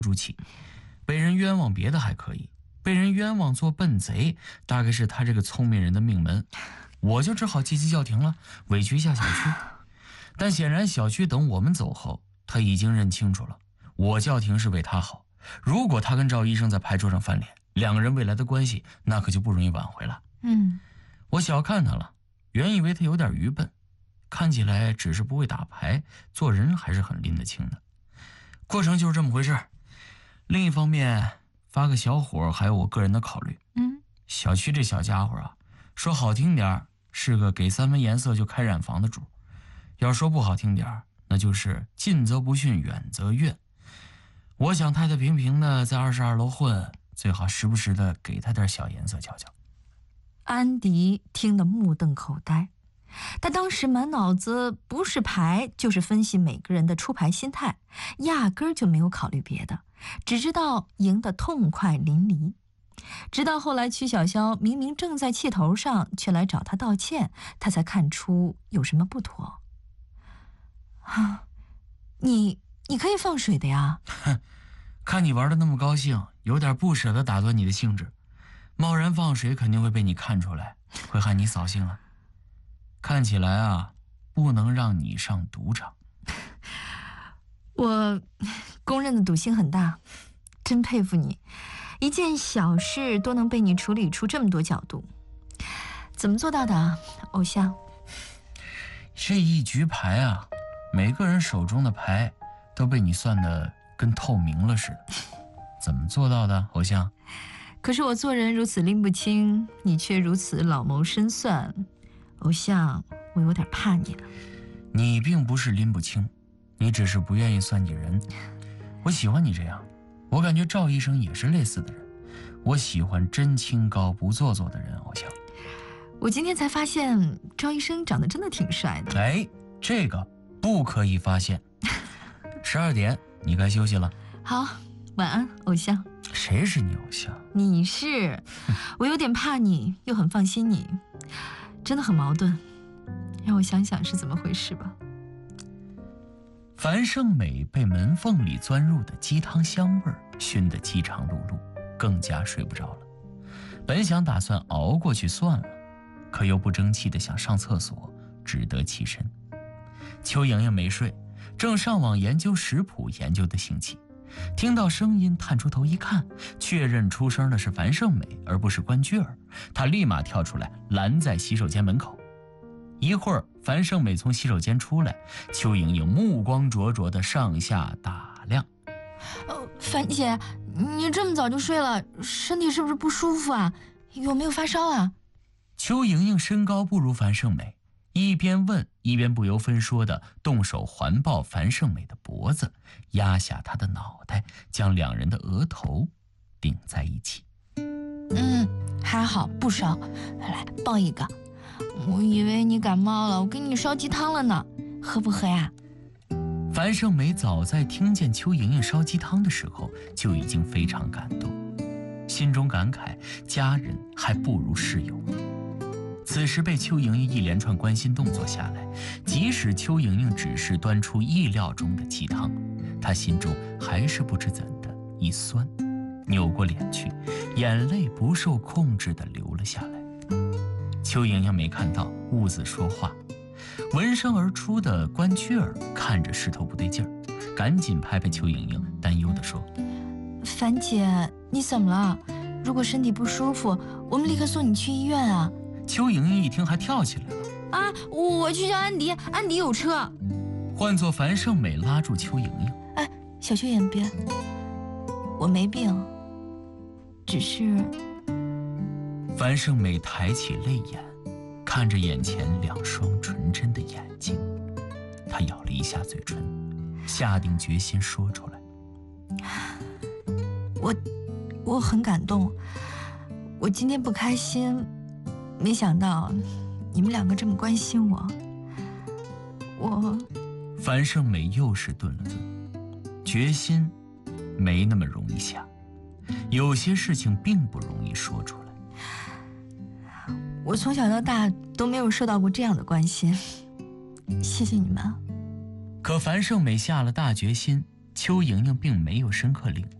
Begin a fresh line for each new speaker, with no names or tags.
住气。被人冤枉别的还可以，被人冤枉做笨贼，大概是他这个聪明人的命门。我就只好积极叫停了，委屈一下小区。但显然小区等我们走后，他已经认清楚了，我叫停是为他好。如果他跟赵医生在牌桌上翻脸，两个人未来的关系那可就不容易挽回了。我小看他了，原以为他有点愚笨，看起来只是不会打牌，做人还是很拎得清的。过程就是这么回事。另一方面，发个小火还有我个人的考虑。小区这小家伙啊，说好听点是个给3分颜色就开染房的主，要说不好听点那就是近则不逊，远则怨。我想太太平平的在22楼混，最好时不时的给他点小颜色瞧瞧。
安迪听得目瞪口呆，他当时满脑子不是牌就是分析每个人的出牌心态，压根儿就没有考虑别的，只知道赢得痛快淋漓。直到后来曲小潇明明正在气头上，却来找他道歉，他才看出有什么不妥。你可以放水的呀。
看你玩的那么高兴，有点不舍得打断你的兴致，贸然放水肯定会被你看出来，会害你扫兴啊。看起来啊，不能让你上赌场。
我公认的赌性很大，真佩服你，一件小事都能被你处理出这么多角度，怎么做到的啊，偶像？
这一局牌啊，每个人手中的牌都被你算得跟透明了似的，怎么做到的，偶像？
可是我做人如此拎不清，你却如此老谋深算，偶像，我有点怕你了。
你并不是拎不清，你只是不愿意算计人。我喜欢你这样，我感觉赵医生也是类似的人。我喜欢真清高不做作的人，偶像。
我今天才发现赵医生长得真的挺帅的。
哎，这个不可以发现。12点，你该休息了。
好，晚安，偶像。
谁是你偶像？
你是。我有点怕你，又很放心你，真的很矛盾。让我想想是怎么回事吧。
樊胜美被门缝里钻入的鸡汤香味熏得饥肠辘辘，更加睡不着了。本想打算熬过去算了，可又不争气的想上厕所，只得起身。邱莹莹没睡，正上网研究食谱，研究的兴起，听到声音探出头一看，确认出声的是樊胜美而不是关雎儿，她立马跳出来拦在洗手间门口。一会儿樊胜美从洗手间出来，邱莹莹目光灼灼地上下打量。
樊姐，你这么早就睡了，身体是不是不舒服啊？有没有发烧啊？
邱莹莹身高不如樊胜美，一边问一边不由分说地动手环抱樊胜美的脖子，压下她的脑袋，将两人的额头顶在一起。
还好不烧，来抱一个。我以为你感冒了，我给你烧鸡汤了呢，喝不喝呀？
樊胜美早在听见邱莹莹烧鸡汤的时候就已经非常感动，心中感慨家人还不如室友。此时被邱莹莹一连串关心动作下来，即使邱莹莹只是端出意料中的鸡汤，她心中还是不知怎的一酸，扭过脸去，眼泪不受控制地流了下来。邱莹莹没看到，兀自说话。闻声而出的关雎儿看着势头不对劲儿，赶紧拍拍邱莹莹，担忧地说：
樊姐，你怎么了？如果身体不舒服，我们立刻送你去医院啊。
邱莹莹一听还跳起来了。
啊，我去叫安迪，安迪有车。
换作樊胜美拉住邱莹莹。
哎，小邱眼别，我没病，只是……
樊胜美抬起泪眼，看着眼前两双纯真的眼睛，她咬了一下嘴唇，下定决心说出来：
我很感动，我今天不开心，没想到你们两个这么关心我。
樊胜美又是顿了顿，决心没那么容易下，有些事情并不容易说出来。
我从小到大都没有受到过这样的关心，谢谢你们。
可樊胜美下了大决心， 邱莹莹并没有深刻领悟。